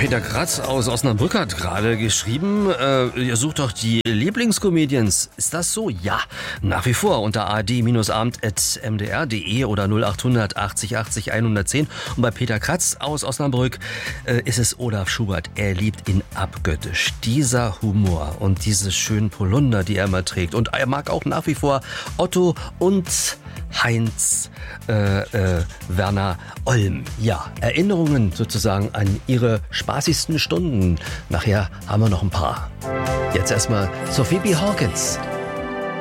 Peter Kratz aus Osnabrück hat gerade geschrieben, ihr sucht doch die Lieblingscomedians. Ist das so? Ja, nach wie vor unter ad-abend@mdr.de oder 0800 80 80 110. Und bei Peter Kratz aus Osnabrück ist es Olaf Schubert. Er liebt ihn abgöttisch. Dieser Humor und diese schönen Polunder, die er immer trägt. Und er mag auch nach wie vor Otto und Heinz Werner Olm. Ja, Erinnerungen sozusagen an ihre spaßigsten Stunden. Nachher haben wir noch ein paar. Jetzt erstmal Sophie B. Hawkins.